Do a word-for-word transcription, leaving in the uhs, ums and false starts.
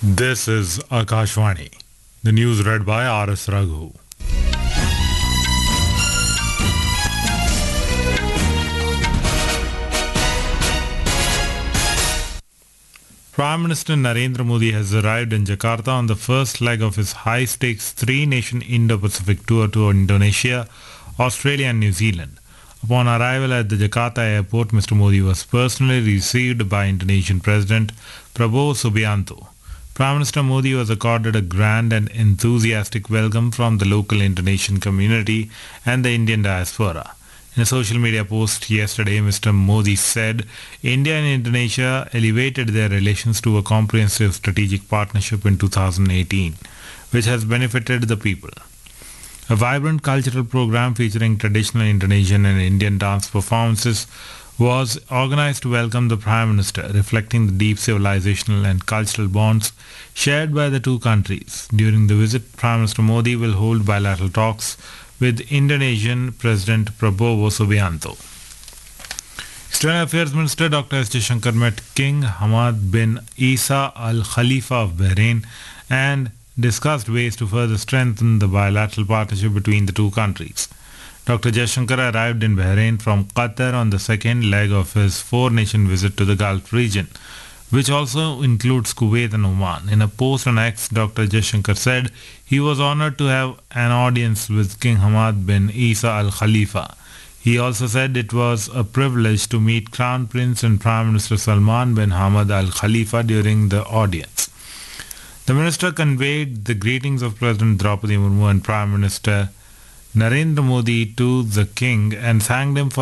This is Akashvani. The news read by R S Raghu. Prime Minister Narendra Modi has arrived in Jakarta on the first leg of his high-stakes three-nation Indo-Pacific tour to Indonesia, Australia and New Zealand. Upon arrival at the Jakarta airport, Mister Modi was personally received by Indonesian President Prabowo Subianto. Prime Minister Modi was accorded a grand and enthusiastic welcome from the local Indonesian community and the Indian diaspora. In a social media post yesterday, Mister Modi said India and Indonesia elevated their relations to a comprehensive strategic partnership in two thousand eighteen, which has benefited the people. A vibrant cultural program featuring traditional Indonesian and Indian dance performances was organized to welcome the Prime Minister, reflecting the deep civilizational and cultural bonds shared by the two countries. During the visit, Prime Minister Modi will hold bilateral talks with Indonesian President Prabowo Subianto. External Affairs Minister Doctor S. Jaishankar met King Hamad bin Isa Al Khalifa of Bahrain and discussed ways to further strengthen the bilateral partnership between the two countries. Doctor Jaishankar arrived in Bahrain from Qatar on the second leg of his four-nation visit to the Gulf region, which also includes Kuwait and Oman. In a post on X, Doctor Jaishankar said he was honored to have an audience with King Hamad bin Isa Al Khalifa. He also said it was a privilege to meet Crown Prince and Prime Minister Salman bin Hamad Al Khalifa during the audience. The minister conveyed the greetings of President Draupadi Murmu and Prime Minister Narendra Modi to the King and thanked him for